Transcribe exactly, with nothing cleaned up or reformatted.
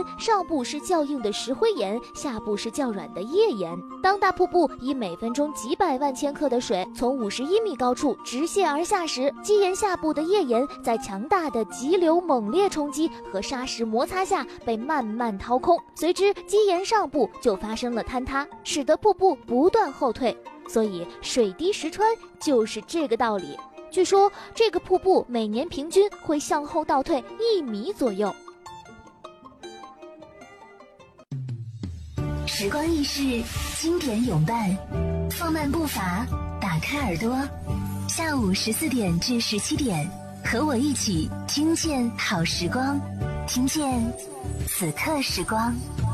上部是较硬的石灰岩，下部是较软的页岩。当大瀑布以每分钟几百万千克的水从五十一米高处直泻而下时，基岩下部的页岩在强大的急流猛烈冲击和砂石摩擦下被慢慢掏空，随之基岩上部就发生了坍塌，使得瀑布不断后退。所以水滴石穿就是这个道理。据说这个瀑布每年平均会向后倒退一米左右。 时光易逝，经典永伴，放慢步伐，打开耳朵，下午十四点至十七点，和我一起听见好时光，听见此刻时光。